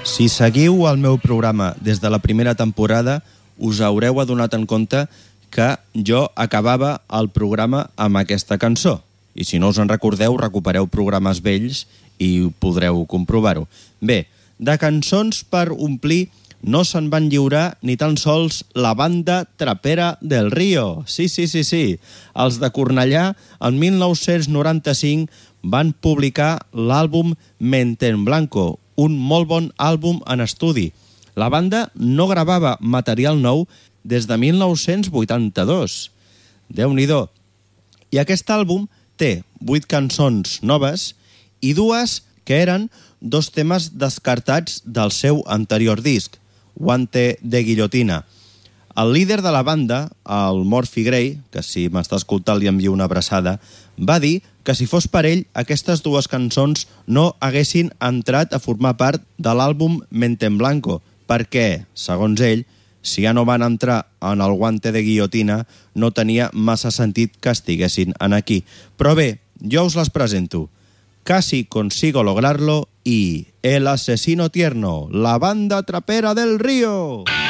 Si seguiu el meu programa des de la primera temporada, us haureu adonat en compte que jo acabava el programa amb aquesta cançó. I si no us en recordeu, recupereu programes vells i podreu comprovar-ho. Bé, de cançons per omplir no se'n van lliurar ni tan sols la banda trapera del Río. Sí. Els de Cornellà, en 1995, van publicar l'àlbum Mente en Blanco, un molt bon àlbum en estudi. La banda no gravava material nou des de 1982. Déu-n'hi-do. I aquest àlbum té 8 cançons noves i 2 que eren 2 temes descartats del seu anterior disc, Guante de Guillotina. El líder de la banda, el Murphy Gray, que si m'està escoltant li envio una abraçada, va dir que si fos per ell, aquestes 2 cançons no haguessin entrat a formar part de l'àlbum Mente en Blanco, perquè, segons ell, si ja no van entrar en el Guante de Guillotina, no tenia massa sentit que estiguessin en aquí. Però bé, jo us les presento. Casi consigo lograrlo y El asesino tierno, la banda trapera del Río.